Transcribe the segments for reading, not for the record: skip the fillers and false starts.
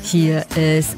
Hier ist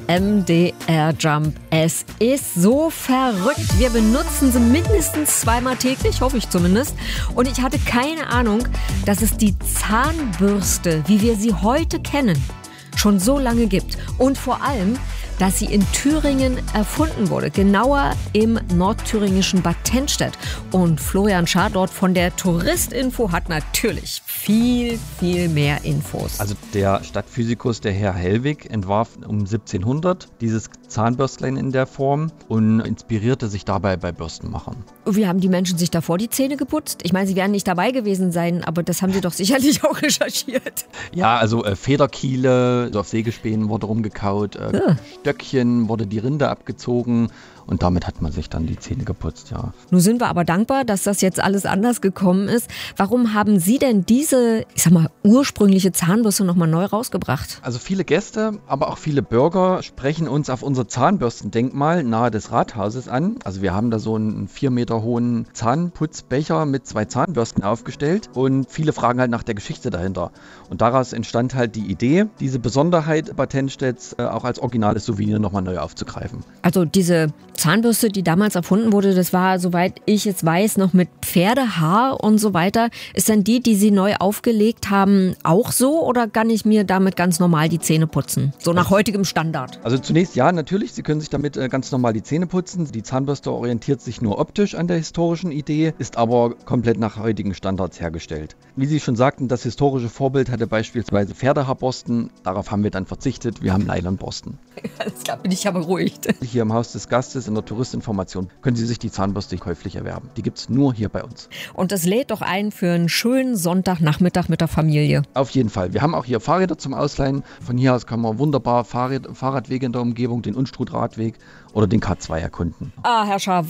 MDR Jump. Es ist so verrückt. Wir benutzen sie mindestens zweimal täglich, hoffe ich zumindest. Und ich hatte keine Ahnung, dass es die Zahnbürste, wie wir sie heute kennen, schon so lange gibt. Und vor allem, dass sie in Thüringen erfunden wurde, genauer im nordthüringischen Bad Tennstedt. Und Florian Schadort von der Touristinfo hat natürlich viel mehr Infos. Also der Stadtphysikus, der Herr Hellwig, entwarf um 1700 dieses Zahnbürstlein in der Form und inspirierte sich dabei bei Bürstenmachern. Wie haben die Menschen sich davor die Zähne geputzt? Ich meine, sie werden nicht dabei gewesen sein, aber das haben sie doch sicherlich auch recherchiert. Ja, also Federkiele, so auf Sägespänen wurde rumgekaut, Stöckchen wurde die Rinde abgezogen und damit hat man sich dann die Zähne geputzt, ja. Nun sind wir aber dankbar, dass das jetzt alles anders gekommen ist. Warum haben Sie denn diese, ursprüngliche Zahnbürste nochmal neu rausgebracht? Also viele Gäste, aber auch viele Bürger sprechen uns auf unser Zahnbürstendenkmal nahe des Rathauses an. Also wir haben da so einen 4 Meter hohen Zahnputzbecher mit 2 Zahnbürsten aufgestellt und viele fragen halt nach der Geschichte dahinter. Und daraus entstand halt die Idee, diese Besonderheit Bad Tennstedts auch als originales Souvenir nochmal neu aufzugreifen. Also diese Zahnbürste, die damals erfunden wurde, das war, soweit ich jetzt weiß, noch mit Pferdehaar und so weiter. Ist denn die Sie neu aufgelegt haben, auch so oder kann ich mir damit ganz normal die Zähne putzen? So nach heutigem Standard. Also zunächst ja, natürlich. Sie können sich damit ganz normal die Zähne putzen. Die Zahnbürste orientiert sich nur optisch an der historischen Idee, ist aber komplett nach heutigen Standards hergestellt. Wie Sie schon sagten, das historische Vorbild hatte beispielsweise Pferdehaarborsten. Darauf haben wir dann verzichtet. Wir haben Nylonborsten. Alles klar, bin ich ja beruhigt. Hier im Haus des Gastes in der Touristinformation können Sie sich die Zahnbürste käuflich erwerben. Die gibt es nur hier bei uns. Und das lädt doch ein für einen schönen Sonntagnachmittag mit der Familie. Auf jeden Fall. Wir haben auch hier Fahrräder zum Ausleihen. Von hier aus kann man wunderbar Fahrradwege in der Umgebung, den Unstrut-Radweg oder den K2 erkunden. Herr Schaar,